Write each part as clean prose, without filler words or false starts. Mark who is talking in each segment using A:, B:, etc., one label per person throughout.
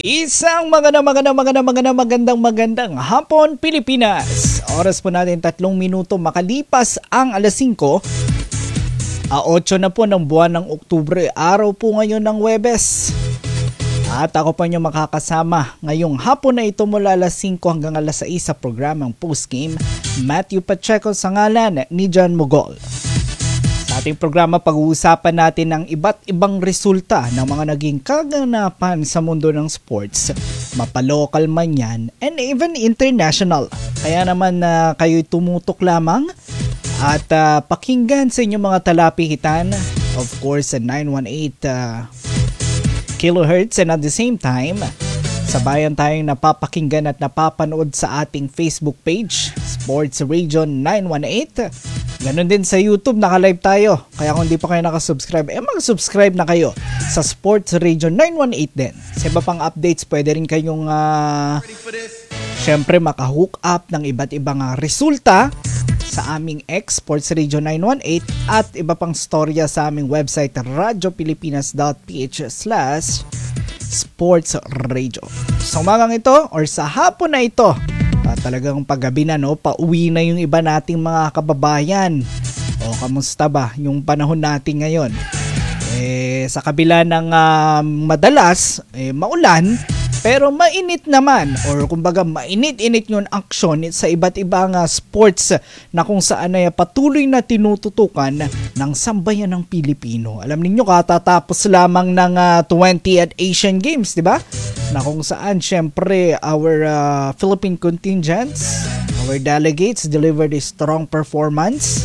A: Isang magandang hapon Pilipinas. Oras po natin 3 minuto makalipas ang alas 5. 8 na po ng buwan ng Oktubre. Araw po ngayon ng Huwebes. At ako pa nyo makakasama ngayong hapon na ito mula alas 5 hanggang alas 6 sa programang Postgame. Matthew Pacheco sa ngalan ni John Mogol. Sa ating programa, pag-uusapan natin ang iba't ibang resulta ng mga naging kaganapan sa mundo ng sports, mapalokal man yan, and even international. Kaya naman kayo'y tumutok lamang at pakinggan sa inyong mga talapihitan, of course, sa 918 kilohertz, and at the same time, sabayan tayong napapakinggan at napapanood sa ating Facebook page, Sports Region 918. Ganon din sa YouTube, naka-live tayo. Kaya kung di pa kayo nakasubscribe, mag-subscribe na kayo sa Sports Region 918 din. Sa iba pang updates, pwede rin kayong syempre makahook up ng iba't ibang resulta sa aming Sports Region 918 at iba pang storya sa aming website radiopilipinas.ph/sportsradio. Sa umagang ito or sa hapon na ito, talagang paggabi na, no? Pauwi na yung iba nating mga kababayan. O kamusta ba yung panahon natin ngayon? Sa kabila ng madalas maulan, pero mainit naman, or kumbaga mainit-init yung aksyon sa iba't ibang sports na kung saan ay patuloy na tinututukan ng sambayan ng Pilipino. Alam niyo, katatapos lamang ng 20th Asian Games, di ba? Na kung saan syempre our Philippine contingents, our delegates delivered a strong performance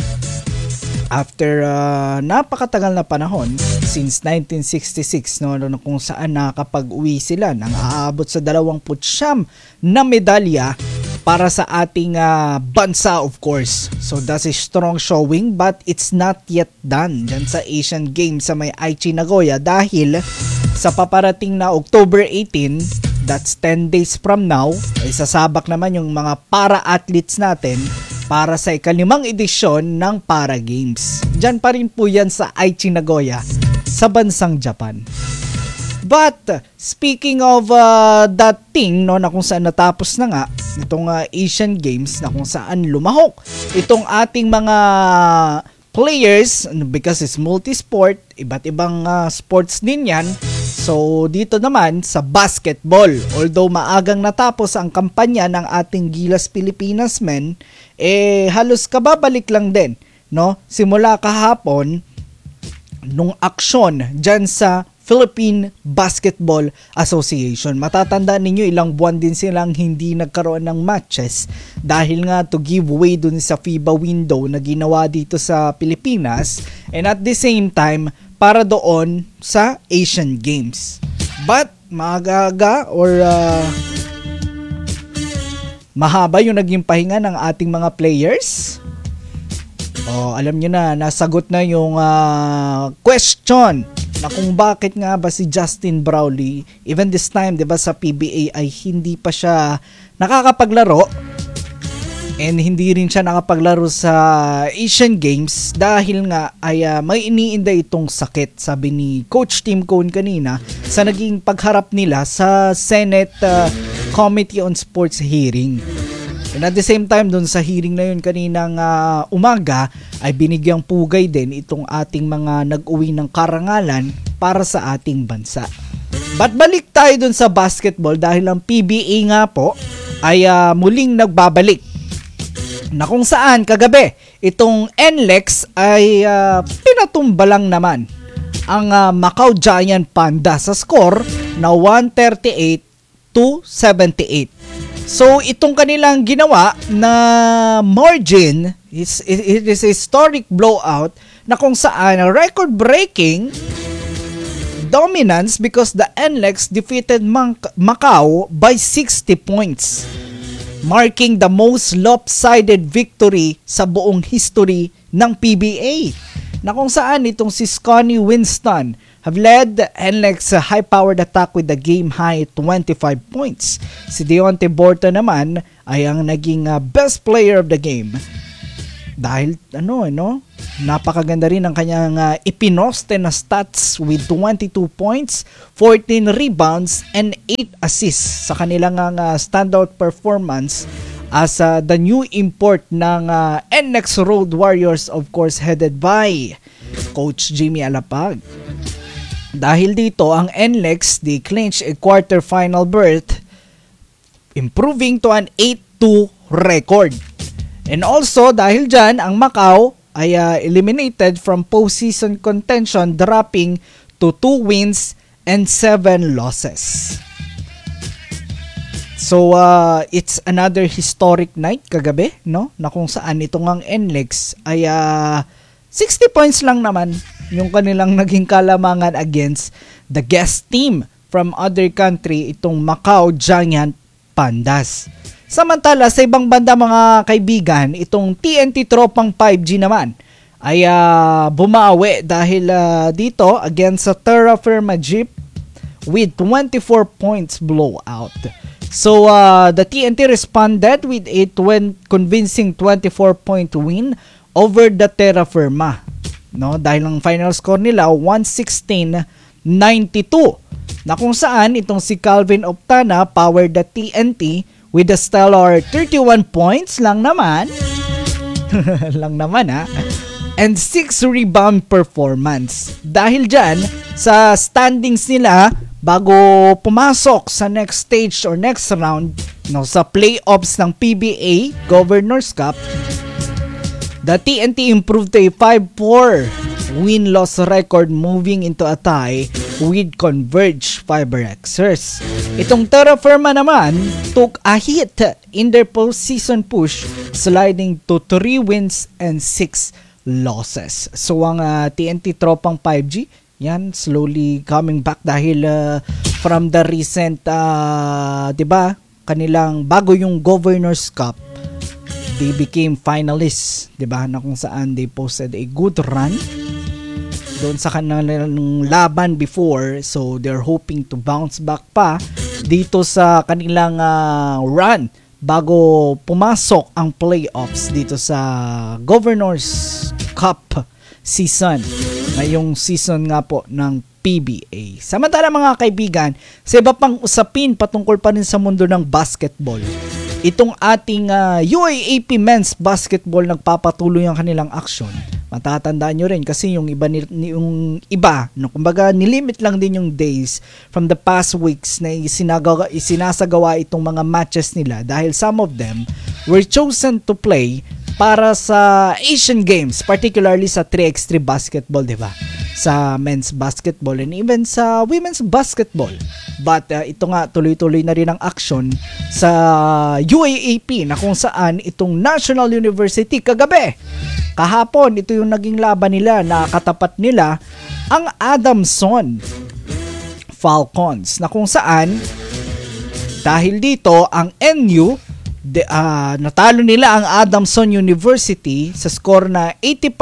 A: after napakatagal na panahon since 1966, no, kung saan nakapag-uwi sila ng aabot sa 29 na medalya para sa ating bansa, of course. So that's a strong showing, but it's not yet done dyan sa Asian Games sa may Aichi, Nagoya, dahil sa paparating na October 18, that's 10 days from now, ay sasabak naman yung mga para-athletes natin para sa ika-5 edisyon ng Para Games. Diyan pa rin po yan sa Aichi, Nagoya, sa bansang Japan. But speaking of that thing, no, na kung saan natapos na nga itong Asian Games, na kung saan lumahok itong ating mga players, because it's multi-sport, iba't ibang sports din yan. So dito naman sa basketball, although maagang natapos ang kampanya ng ating Gilas Pilipinas men, halos kababalik lang din, no? Simula kahapon nung aksyon dyan sa Philippine Basketball Association. Matatandaan ninyo, ilang buwan din silang hindi nagkaroon ng matches dahil nga to give way dun sa FIBA window na ginawa dito sa Pilipinas, and at the same time para doon sa Asian Games. But maaga or mahaba yung naging pahinga ng ating mga players. Alam nyo na, nasagot na yung question na kung bakit nga ba si Justin Brownlee, even this time, 'di ba, sa PBA ay hindi pa siya nakakapaglaro. And hindi rin siya nakapaglaro sa Asian Games dahil nga ay may iniinda itong sakit, sabi ni Coach Tim Cone kanina sa naging pagharap nila sa Senate Committee on Sports hearing. And at the same time, dun sa hearing na yun kaninang umaga, ay binigyang pugay din itong ating mga nag-uwi ng karangalan para sa ating bansa. But balik tayo dun sa basketball dahil ang PBA nga po ay muling nagbabalik, na kung saan kagabi itong NLEX ay pinatumba lang naman ang Macau Giant Panda sa score na 138-78. So itong kanilang ginawa na margin it is a historic blowout na kung saan record-breaking dominance because the NLEX defeated Macau by 60 points. Marking the most lopsided victory sa buong history ng PBA, na kung saan itong si Scottie Winston have led the NLEX high-powered attack with the game-high 25 points. Si Deontay Borton naman ay ang naging best player of the game Dahil napakaganda rin ang kanyang ipinoste na stats with 22 points, 14 rebounds, and 8 assists sa kanilang standout performance as the new import ng NLEX Road Warriors, of course headed by Coach Jimmy Alapag. Dahil dito, ang NLEX, they clinched a quarterfinal berth, improving to an 8-2 record. And also, dahil dyan, ang Macau ay eliminated from postseason contention, dropping to 2 wins and 7 losses. So, it's another historic night kagabi, no? Na kung saan itong ang NLEX ay 60 points lang naman yung kanilang naging kalamangan against the guest team from other country, itong Macau Giant Pandas. Samantala, sa ibang banda mga kaibigan, itong TNT Tropang 5G naman ay bumawi dahil dito against sa Terra Firma Jeep with 24 points blowout. So, the TNT responded with a convincing 24-point win over the Terra Firma. No? Dahil ang final score nila, 116-92. Na kung saan itong si Calvin Optana powered the TNT with a stellar 31 points lang naman. And 6 rebound performance. Dahil dyan, sa standings nila, bago pumasok sa next stage or next round, sa playoffs ng PBA Governors Cup, the TNT improved to a 5-4 win-loss record, moving into a tie with Converge Fiberxers. Itong Terra Firma naman took a hit in their postseason push, sliding to 3 wins and 6 losses. So ang TNT Tropang 5G, yan, slowly coming back dahil from the recent, kanilang bago yung Governors Cup, they became finalists, na kung saan they posted a good run doon sa kanilang laban before. So they're hoping to bounce back pa dito sa kanilang run bago pumasok ang playoffs dito sa Governors Cup season, ngayong season nga po ng PBA. Samantala mga kaibigan, sa iba pang usapin patungkol pa rin sa mundo ng basketball, itong ating UAAP Men's Basketball nagpapatuloy ang kanilang aksyon. Matatandaan nyo rin kasi yung iba, kumbaga nilimit lang din yung days from the past weeks na isinasagawa itong mga matches nila dahil some of them were chosen to play para sa Asian Games, particularly sa 3x3 basketball, sa men's basketball and even sa women's basketball. But ito nga, tuloy-tuloy na rin ang action sa UAAP na kung saan itong National University kagabi, kahapon, ito yung naging laban nila, nakatapat nila ang Adamson Falcons na kung saan dahil dito ang NU natalo nila ang Adamson University sa score na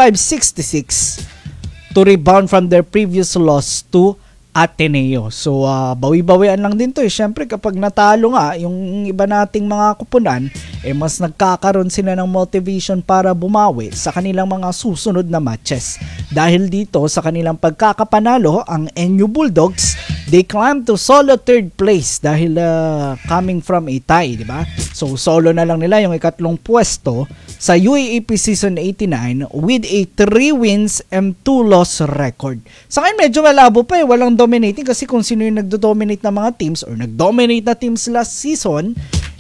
A: 85-66 to rebound from their previous loss to Ateneo. So, bawi-bawian lang din to. Siyempre, kapag natalo nga, yung iba nating mga kupunan, mas nagkakaroon sila ng motivation para bumawi sa kanilang mga susunod na matches. Dahil dito, sa kanilang pagkakapanalo, ang NU Bulldogs, they climbed to solo third place dahil coming from a tie, So, solo na lang nila yung ikatlong pwesto sa UAAP Season 89 with a 3 wins and 2 loss record. Sa akin medyo malabo pa walang dominating kasi kung sino yung nagdo-dominate na mga teams or nag-dominate na teams last season,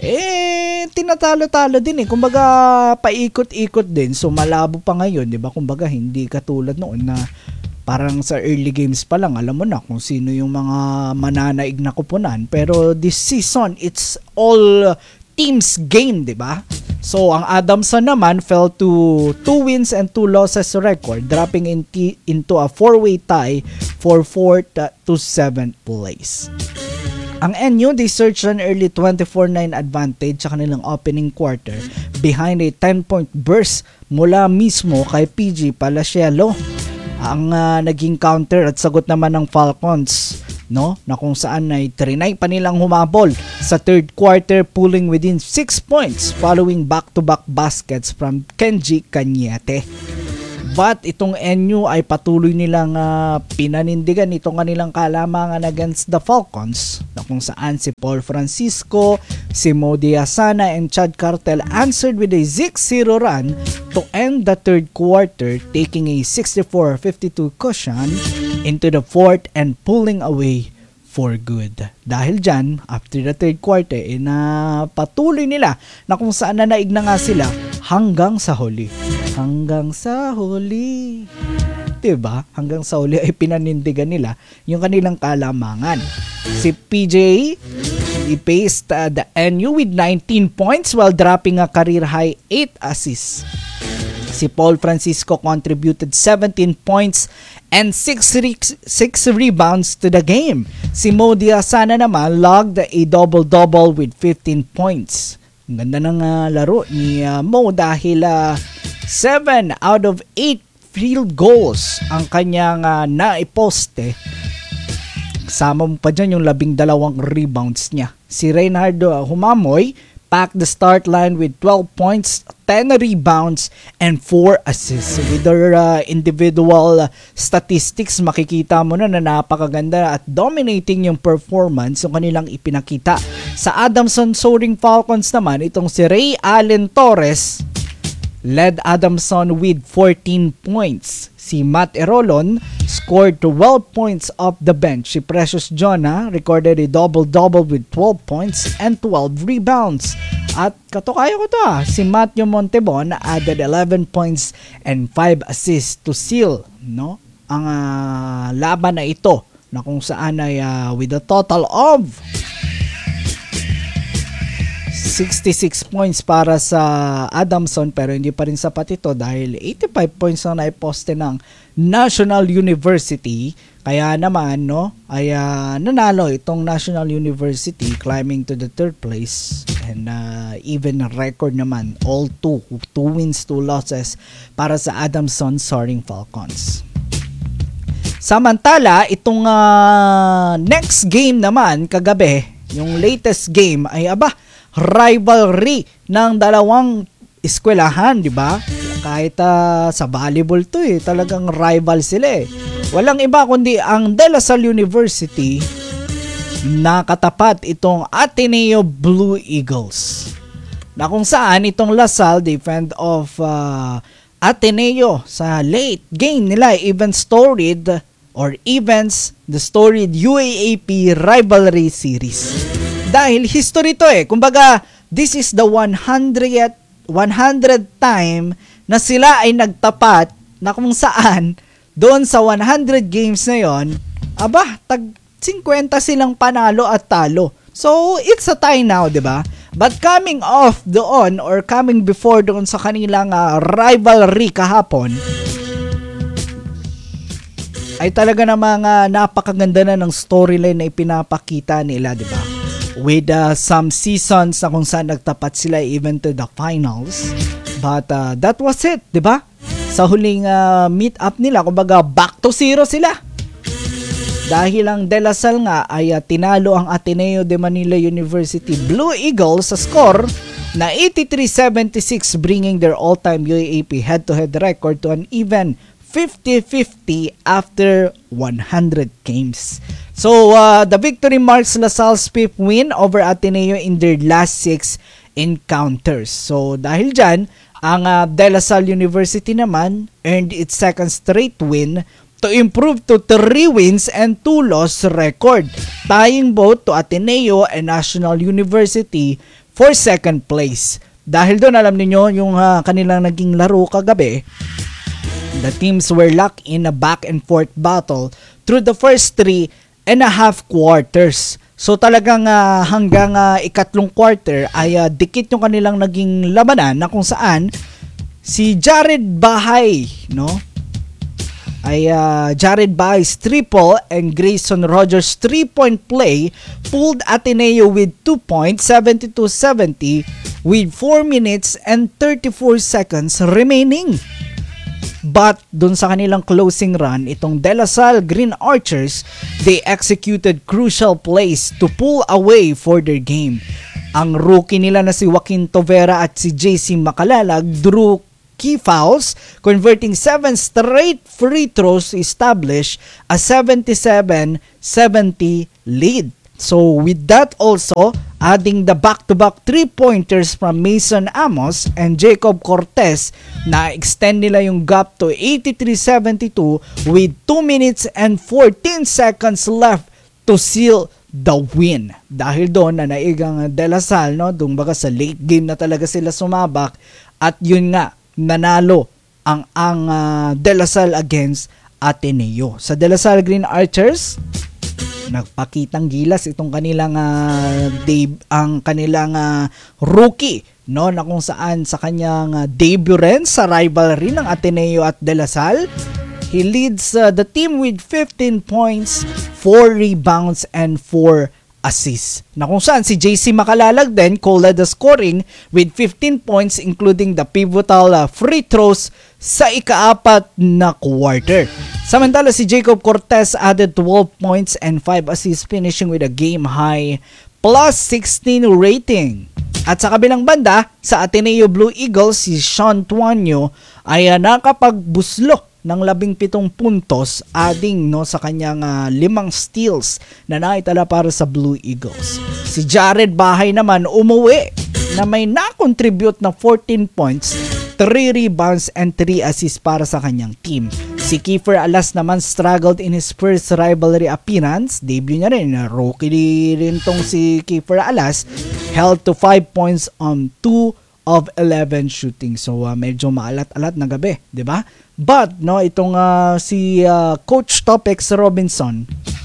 A: tinatalo-talo din kumbaga paikot-ikot din. So malabo pa ngayon, Kumbaga hindi katulad noon na parang sa early games pa lang alam mo na kung sino yung mga mananaig na kupunan. Pero this season, it's all teams game, So, ang Adamson naman fell to 2 wins and 2 losses record, dropping into a 4-way tie for 4th to 7th place. Ang NU, they surged an early 24-9 advantage sa kanilang opening quarter behind a 10-point burst mula mismo kay PG Palacielo. Ang naging counter at sagot naman ng Falcons, na kung saan ay trinay pa nilang humabol sa third quarter, pulling within 6 points following back-to-back baskets from Kenji Cañete. But itong NU ay patuloy nilang pinanindigan itong kanilang kalamangan against the Falcons, na kung saan si Paul Francisco, si Mo Diazana, and Chad Cartel answered with a 6-0 run to end the third quarter, taking a 64-52 cushion into the fourth and pulling away for good. Dahil dyan, after the third quarter, patuloy nila na kung saan nanaig na nga sila hanggang sa huli. Hanggang sa huli. Diba? Hanggang sa huli ay pinanindigan nila yung kanilang kalamangan. Si PJ, he paced the NU with 19 points while dropping a career high 8 assists. Si Paul Francisco contributed 17 points and 6 rebounds to the game. Si Mo Diazana naman logged a double-double with 15 points. Ang ganda ng laro ni Mo dahil 7 out of 8 field goals ang kanyang naiposte. Kasama mo pa dyan yung 12 rebounds niya. Si Reynaldo Humamoy packed the start line with 12 points, 10 rebounds, and 4 assists. With their individual statistics, makikita mo na napakaganda at dominating yung performance yung kanilang ipinakita. Sa Adamson Soaring Falcons naman, itong si Ray Allen Torres led Adamson with 14 points. Si Matt Erolon scored 12 points off the bench. Si Precious Jonah recorded a double-double with 12 points and 12 rebounds. At katukayo ko to si Matthew Montebon added 11 points and 5 assists to seal ang laban na ito, na kung saan ay with a total of 66 points para sa Adamson, pero hindi pa rin sapat ito dahil 85 points na naiposte ng National University. Kaya naman ay nanalo itong National University, climbing to the third place, and even record naman all 2 wins, 2 losses para sa Adamson Soaring Falcons. Samantala, itong next game naman kagabi, yung latest game ay rivalry ng dalawang eskwelahan, di ba? Kahit sa volleyball to talagang rival sila Walang iba kundi ang De La Salle University, nakatapat itong Ateneo Blue Eagles. Na kung saan itong La Salle defend of Ateneo sa late game nila, even the storied UAAP rivalry series. Dahil history to kumbaga, this is the 100th time na sila ay nagtapat, na kung saan doon sa 100 games na yon, tag 50 silang panalo at talo. So, it's a tie now, di ba? But coming off doon, or coming before doon sa kanilang rivalry kahapon, ay talaga namang napakaganda na ng storyline na ipinapakita nila, di ba? With some seasons na kung saan nagtapat sila even to the finals. But that was it, di ba? Sa huling meet up nila, kumbaga back to 0 sila. Dahil ang De La Salle nga ay tinalo ang Ateneo de Manila University Blue Eagles sa score na 83-76, bringing their all-time UAAP head-to-head record to an even 50-50 after 100 games. So, the victory marks La Salle's 5th win over Ateneo in their last 6 encounters. So, dahil dyan, ang De La Salle University naman earned its second straight win to improve to 3 wins and 2 loss record, tying both to Ateneo and National University for second place. Dahil doon, alam niyo yung kanilang naging laro kagabi, the teams were locked in a back and forth battle through the first 3.5 quarters. So talagang hanggang ikatlong quarter ay dikit yung kanilang naging labanan, na kung saan si Jared Bahay, Jared Bahay's triple and Grayson Rogers' 3-point play pulled Ateneo with 2 points, 72-70, with 4 minutes and 34 seconds remaining. But dun sa kanilang closing run, itong De La Salle Green Archers, they executed crucial plays to pull away for their game. Ang rookie nila na si Joaquin Tovera at si JC Macalalag drew key fouls, converting 7 straight free throws to establish a 77-70 lead. So with that also, adding the back-to-back 3-pointers from Mason Amos and Jacob Cortez, na extend nila yung gap to 83-72 with 2 minutes and 14 seconds left to seal the win. Dahil doon na naigang De La Salle, no, doon baga sa late game na talaga sila sumabak, at yun nga, nanalo ang De La Salle against Ateneo. Sa De La Salle Green Archers, nagpakitang gilas itong kanilang rookie, no, na kung saan sa kanyang debut rin sa rivalry ng Ateneo at De La Salle. He leads the team with 15 points, 4 rebounds, and 4 assists. Na kung saan si JC Macalalag din co-led the scoring with 15 points, including the pivotal free throws sa ikaapat na quarter. Samantala si Jacob Cortez added 12 points and 5 assists, finishing with a game high plus 16 rating. At sa kabilang banda, sa Ateneo Blue Eagles, si Sean Tuanyo ay nakapagbuslo ng 17 puntos, adding, no, sa kanyang 5 steals na naitala para sa Blue Eagles. Si Jared Bahay naman umuwi na may na-contribute na 14 points, 3 rebounds and 3 assists para sa kanyang team. Si Kiefer Alas naman struggled in his first rivalry appearance. Debut niya rin, rookie rin tong si Kiefer Alas, held to 5 points on 2 of 11 shooting. So medyo maalat-alat na gabi, 'di ba? But no, itong si Coach Topex Robinson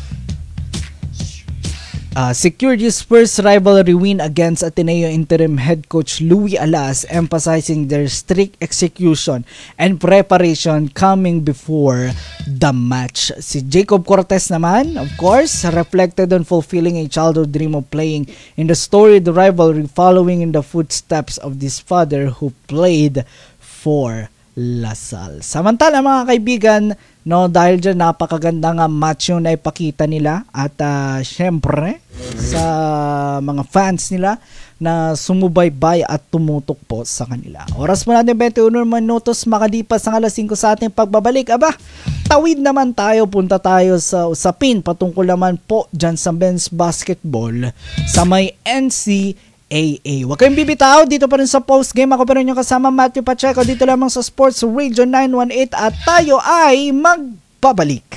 A: secured his first rivalry win against Ateneo interim head coach Louie Alas, emphasizing their strict execution and preparation coming before the match. Si Jacob Cortez naman, of course, reflected on fulfilling a childhood dream of playing in the storied rivalry, following in the footsteps of this father who played for La Salle. Samantala mga kaibigan, no, dahil dyan napakagandang match yung naipakita nila, at syempre sa mga fans nila na sumubaybay at tumutok po sa kanila. Oras mo natin 21 minutos makalipas ang alas 5 sa ating pagbabalik. Aba, tawid naman tayo, punta tayo sa usapin patungkol naman po dyan sa men's basketball sa may NCAA. Huwag kayong bibitaw, dito pa rin sa postgame. Ako pa rin yung kasama, Matthew Pacheco, dito lamang sa Sports Radio 918, at tayo ay magbabalik.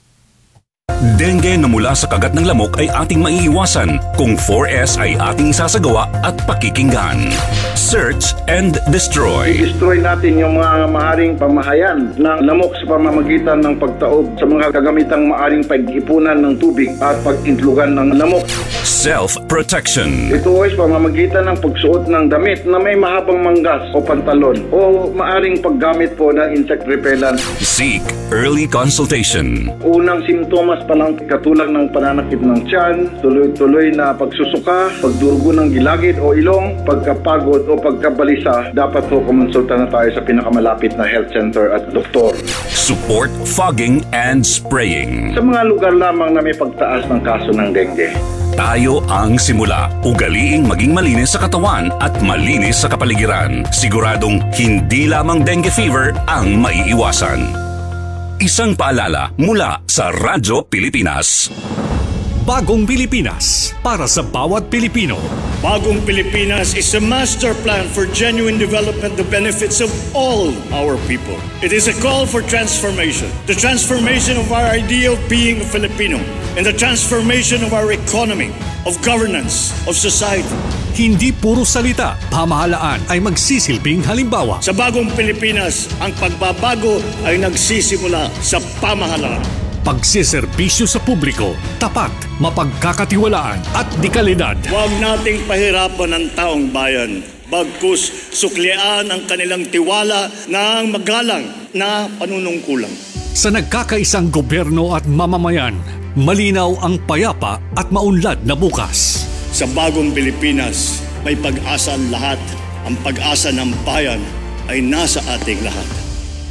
B: Dengue na mula sa kagat ng lamok ay ating maiiwasan kung 4S ay ating isasagawa at pakikinggan. Search and destroy.
C: I-destroy natin yung mga maaring pamahayan ng lamok sa pamamagitan ng pagtaob sa mga kagamitang maaring pag-ipunan ng tubig at pag-intlugan ng lamok.
B: Self-protection.
C: Ito ay pamamagitan ng pagsuot ng damit na may mahabang manggas o pantalon o maaring paggamit po ng insect repellent.
B: Seek early consultation.
C: Unang simptomas pa lang katulad ng pananakit ng tiyan, tuloy-tuloy na pagsusuka, pagdurugo ng gilagid o ilong, pagkapagod o pagkabalisa, dapat po kumonsulta na tayo sa pinakamalapit na health center at doktor.
B: Support fogging and spraying.
C: Sa mga lugar lamang na may pagtaas ng kaso ng dengue,
B: tayo ang simula. Ugaliing maging malinis sa katawan at malinis sa kapaligiran. Siguradong hindi lamang dengue fever ang maiiwasan. Isang paalala mula sa Radyo Pilipinas.
D: Bagong Pilipinas para sa bawat Pilipino.
E: Bagong Pilipinas is a master plan for genuine development, the benefits of all our people. It is a call for transformation. The transformation of our idea of being a Filipino and the transformation of our economy, of governance, of society.
D: Hindi puro salita, pamahalaan ay magsisilbing halimbawa.
E: Sa Bagong Pilipinas, ang pagbabago ay nagsisimula sa pamahalaan.
D: Pagsiservisyo sa publiko, tapat, mapagkakatiwalaan at dekalidad.
E: Huwag nating pahirapan ang taong bayan. Bagkus suklian ang kanilang tiwala ng magalang na panunungkulan.
D: Sa nagkakaisang gobyerno at mamamayan, malinaw ang payapa at maunlad na bukas.
E: Sa Bagong Pilipinas, may pag-asa ang lahat. Ang pag-asa ng bayan ay nasa ating lahat.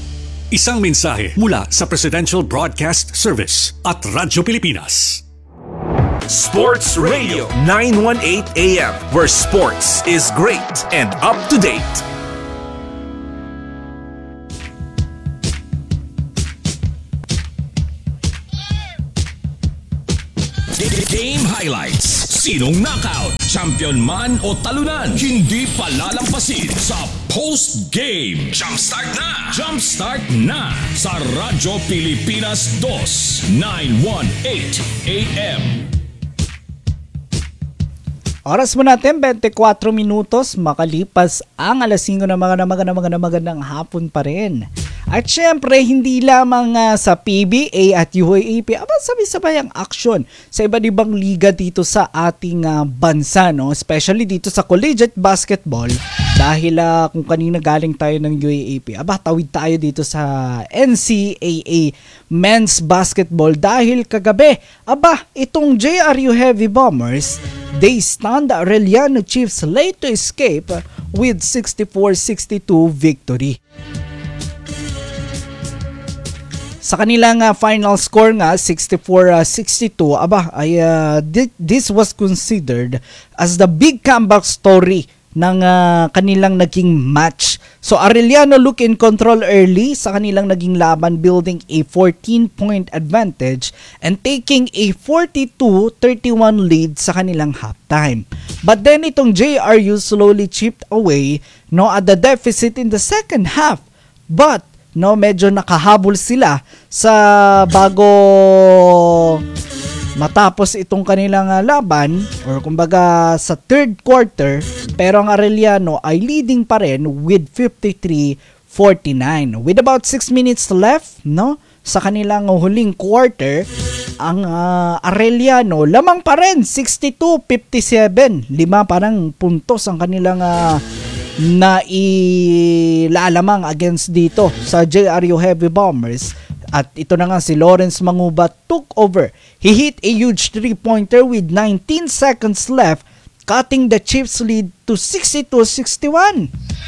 D: Isang mensahe mula sa Presidential Broadcast Service at Radyo Pilipinas.
F: Sports Radio 918 AM, where sports is great and up to date. Game highlights. Sinong knockout? Champion man o talunan? Hindi palalampasin sa post-game. Jumpstart na! Jumpstart na! Sa Radyo Pilipinas 2, 918 AM.
A: Oras mo natin, 24 minutos, makalipas ang alas 5 na magandang hapon pa rin. At syempre, hindi lamang sa PBA at UAAP, sabay-sabay ang aksyon sa iba't ibang liga dito sa ating bansa, no? Especially dito sa collegiate basketball. Dahil kung kanina galing tayo ng UAAP, tawid tayo dito sa NCAA men's basketball dahil kagabi, itong JRU Heavy Bombers, they stunned the Arellano Chiefs late to escape with 64-62 victory. Sa kanilang final score nga, 64-62, this was considered as the big comeback story ng kanilang naging match. So Arellano look in control early sa kanilang naging laban, building a 14-point advantage and taking a 42-31 lead sa kanilang halftime. But then itong JRU slowly chipped away at the deficit in the second half. But medyo nakahabol sila sa bago matapos itong kanilang laban, or kumbaga sa third quarter, pero ang Arellano ay leading pa rin with 53-49. With about 6 minutes left, sa kanilang huling quarter, ang Arellano lamang pa rin 62-57. 5 parang puntos ang kanilang na ilalamang against dito sa JRU Heavy Bombers. At ito na nga si Lawrence Mangubat took over. He hit a huge 3-pointer with 19 seconds left, cutting the Chiefs lead to 62-61.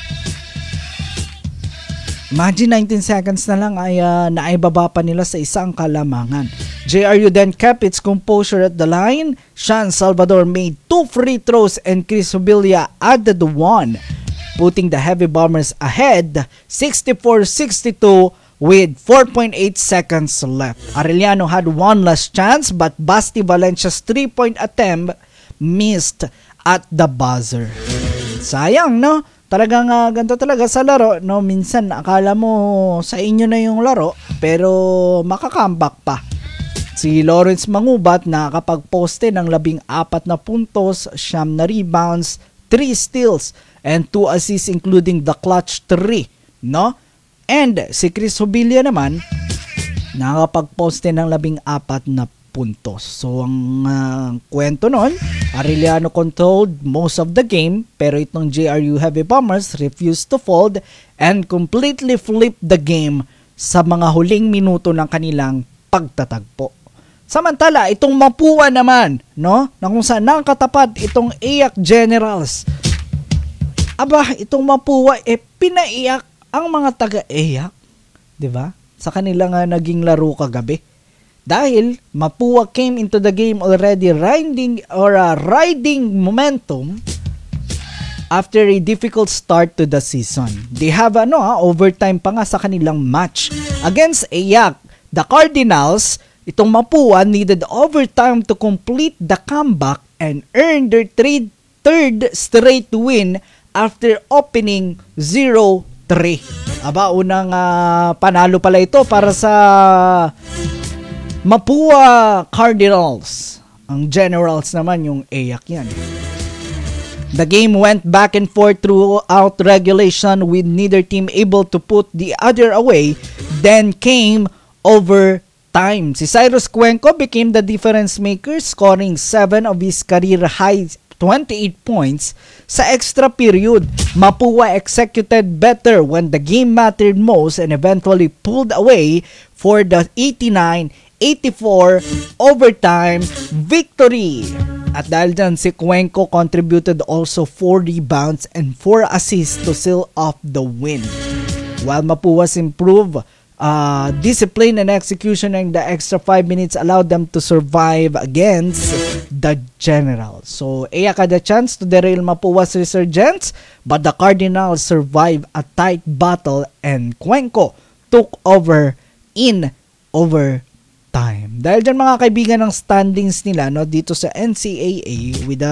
A: Imagine 19 seconds na lang ay naibaba pa nila sa isang kalamangan. JRU then kept its composure at the line. Sean Salvador made 2 free throws and Chris Hubilia added 1, putting the Heavy Bombers ahead 64-62 with 4.8 seconds left. Arellano had one last chance but Basti Valencia's 3-point attempt missed at the buzzer. Sayang, no? Talagang ganito talaga sa laro, no? Minsan akala mo sa inyo na yung laro pero makakambak pa. Si Lawrence Mangubat nakakapag-poste ng 14 na puntos, 9 na rebounds, 3 steals, and 2 assists including the clutch 3, no? And si Chris Hubilia naman nakakapag-poste ng 14 na puntos. So ang kwento nun, Arellano controlled most of the game, pero itong JRU Heavy Bombers refused to fold and completely flipped the game sa mga huling minuto ng kanilang pagtatagpo. Samantala, itong Mapua naman, no? Na kung saan nakatapat itong AIAC Generals. Itong Mapua pinaiyak ang mga taga-AIAC, 'di ba? Sa kanilang naging laro kagabi. Dahil Mapua came into the game already riding momentum after a difficult start to the season. They have overtime pa nga sa kanilang match against AIAC. The Cardinals, itong Mapua needed overtime to complete the comeback and earn their third straight win after opening 0-3. Unang panalo pala ito para sa Mapua Cardinals. Ang Generals naman yung AIAC yan. The game went back and forth throughout regulation with neither team able to put the other away. Then came overtime. Si Cyrus Cuenco became the difference maker, scoring 7 of his career high 28 points sa extra period. Mapua executed better when the game mattered most and eventually pulled away for the 89-84 overtime victory. At dahil dyan, si Cuenco contributed also 4 rebounds and 4 assists to seal off the win. While Mapua's improved discipline and execution in the extra 5 minutes allowed them to survive against the Generals. So, Eya had a chance to derail Mapua's resurgence, but the Cardinals survived a tight battle and Cuenco took over in overtime. Dahil dyan mga kaibigan ng standings nila no, dito sa NCAA with the